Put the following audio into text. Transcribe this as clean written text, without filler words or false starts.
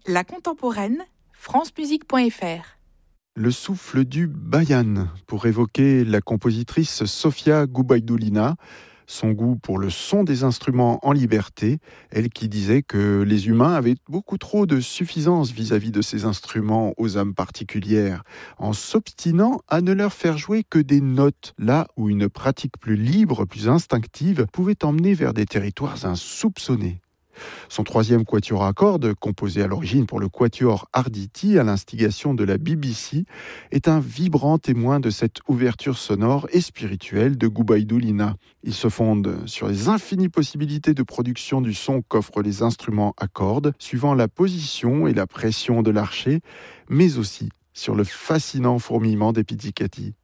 La contemporaine, francemusique.fr. Le souffle du bayan, pour évoquer la compositrice Sofia Gubaidulina, son goût pour le son des instruments en liberté, elle qui disait que les humains avaient beaucoup trop de suffisance vis-à-vis de ces instruments aux âmes particulières, en s'obstinant à ne leur faire jouer que des notes, là où une pratique plus libre, plus instinctive, pouvait emmener vers des territoires insoupçonnés. Son troisième quatuor à cordes, composé à l'origine pour le quatuor Arditi à l'instigation de la BBC, est un vibrant témoin de cette ouverture sonore et spirituelle de Gubaidulina. Il se fonde sur les infinies possibilités de production du son qu'offrent les instruments à cordes, suivant la position et la pression de l'archet, mais aussi sur le fascinant fourmillement des pizzicati.